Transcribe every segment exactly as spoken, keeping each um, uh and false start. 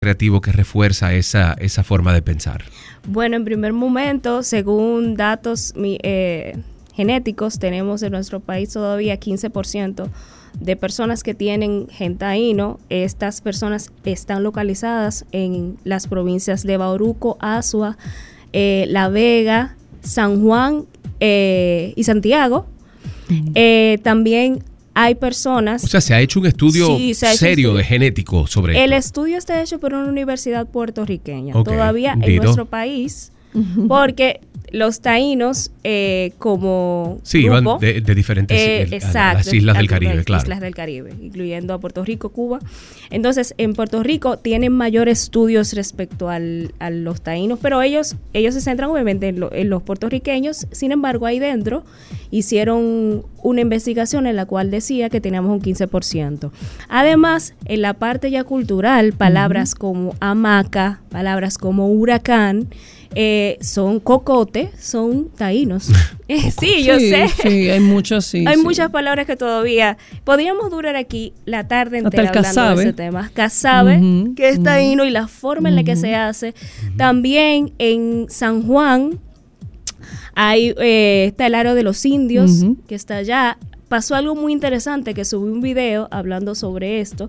creativo que refuerza esa, esa forma de pensar? Bueno, en primer momento, según datos eh, genéticos, tenemos en nuestro país todavía quince por ciento de personas que tienen gen taíno. Estas personas están localizadas en las provincias de Bauruco, Azua, eh, La Vega, San Juan eh, y Santiago. Uh-huh. Eh, también hay personas... O sea, se ha hecho un estudio sí, serio estudio. de genético sobre esto. El estudio está hecho por una universidad puertorriqueña, okay. todavía Dido. en nuestro país, porque los taínos eh, como sí, grupo, van de, de diferentes eh, el, exacto, las islas del Caribe, las claro. Islas del Caribe, incluyendo a Puerto Rico, Cuba. Entonces, en Puerto Rico tienen mayores estudios respecto al, a los taínos, pero ellos ellos se centran obviamente en, lo, en los puertorriqueños. Sin embargo, ahí dentro hicieron una investigación en la cual decía que teníamos un quince por ciento. Además, en la parte ya cultural, palabras uh-huh. como hamaca, palabras como huracán, Eh, son cocote, son taínos. sí, yo sí, sé. Sí, hay muchas, sí. Hay sí. muchas palabras que todavía podríamos durar aquí la tarde entera Hasta el hablando casabe. de ese tema. Casabe, uh-huh, que es uh-huh. taíno, y la forma uh-huh. en la que se hace. Uh-huh. También en San Juan hay eh, está el Aro de los Indios, uh-huh. que está allá. Pasó algo muy interesante, que subí un video hablando sobre esto.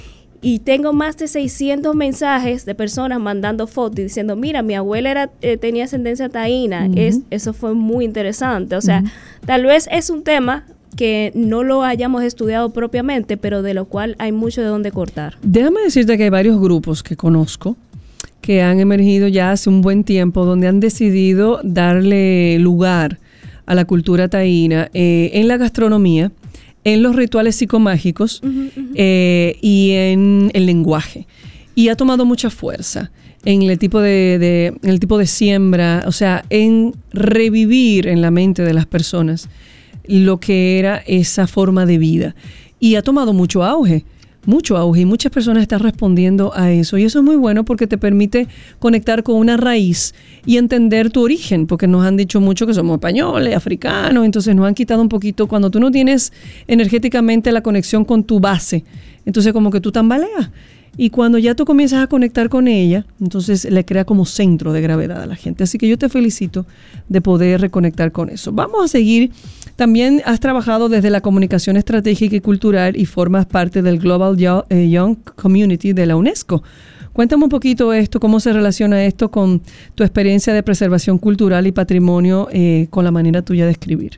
Y tengo más de seiscientos mensajes de personas mandando fotos y diciendo, mira, mi abuela era, eh, tenía ascendencia taína. Uh-huh. Es, eso fue muy interesante. O sea, uh-huh. tal vez es un tema que no lo hayamos estudiado propiamente, pero de lo cual hay mucho de dónde cortar. Déjame decirte que hay varios grupos que conozco que han emergido ya hace un buen tiempo, donde han decidido darle lugar a la cultura taína eh, en la gastronomía, en los rituales psicomágicos uh-huh, uh-huh. Eh, y en el lenguaje. Y ha tomado mucha fuerza en el tipo de, de, en el tipo de siembra, o sea, en revivir en la mente de las personas lo que era esa forma de vida. Y ha tomado mucho auge. mucho auge y muchas personas están respondiendo a eso, y eso es muy bueno porque te permite conectar con una raíz y entender tu origen, porque nos han dicho mucho que somos españoles, africanos, entonces nos han quitado un poquito. Cuando tú no tienes energéticamente la conexión con tu base, entonces como que tú tambaleas, y cuando ya tú comienzas a conectar con ella, entonces le crea como centro de gravedad a la gente. Así que yo te felicito de poder reconectar con eso. Vamos a seguir. También has trabajado desde la comunicación estratégica y cultural y formas parte del Global Young Community de la UNESCO. Cuéntame un poquito esto, cómo se relaciona esto con tu experiencia de preservación cultural y patrimonio eh, con la manera tuya de escribir.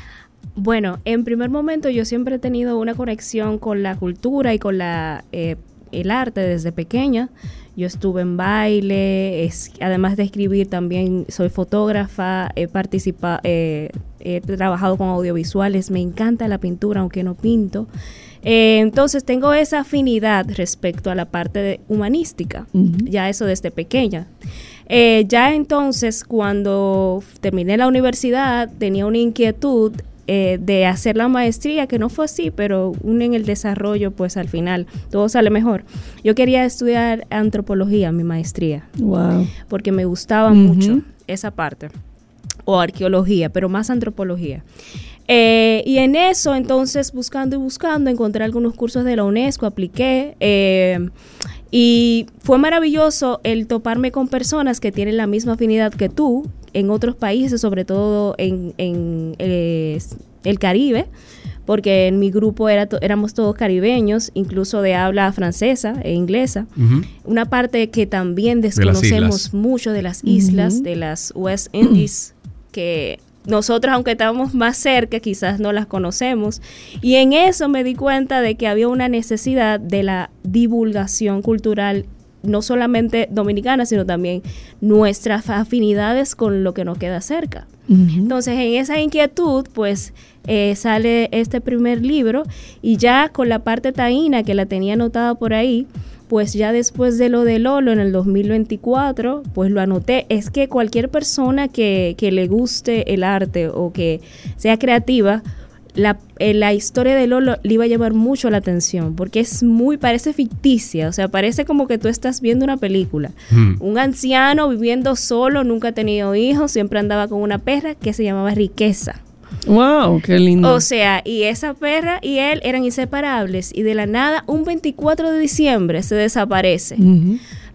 Bueno, en primer momento yo siempre he tenido una conexión con la cultura y con la eh, el arte desde pequeña. Yo estuve en baile, es, además de escribir también soy fotógrafa, he participado, eh, he trabajado con audiovisuales, me encanta la pintura aunque no pinto. Eh, entonces tengo esa afinidad respecto a la parte de humanística, uh-huh. ya eso desde pequeña. Eh, ya entonces cuando terminé la universidad tenía una inquietud Eh, de hacer la maestría, que no fue así, pero uno en el desarrollo, pues al final todo sale mejor. Yo quería estudiar antropología, mi maestría, wow. porque me gustaba uh-huh. mucho esa parte, o arqueología, pero más antropología. Eh, y en eso, entonces, buscando y buscando, encontré algunos cursos de la UNESCO, apliqué, eh, y fue maravilloso el toparme con personas que tienen la misma afinidad que tú, en otros países, sobre todo en, en eh, el Caribe, porque en mi grupo era to- éramos todos caribeños, incluso de habla francesa e inglesa. Uh-huh. Una parte que también desconocemos de mucho de las islas, uh-huh. de las West Indies, que nosotros, aunque estábamos más cerca, quizás no las conocemos. Y en eso me di cuenta de que había una necesidad de la divulgación cultural, no solamente dominicana, sino también nuestras afinidades con lo que nos queda cerca. Uh-huh. Entonces, en esa inquietud, pues, eh, sale este primer libro, y ya con la parte taína, que la tenía anotada por ahí, pues ya después de lo de Lolo, en el dos mil veinticuatro, pues lo anoté. Es que cualquier persona que, que le guste el arte o que sea creativa, La, eh, la historia de Lolo le iba a llamar mucho la atención, porque es muy, parece ficticia, o sea, parece como que tú estás viendo una película. Mm. Un anciano viviendo solo, nunca ha tenido hijos, siempre andaba con una perra que se llamaba Riqueza. Wow, qué lindo. O sea, y esa perra y él eran inseparables y de la nada un veinticuatro de diciembre se desaparece. Uh-huh.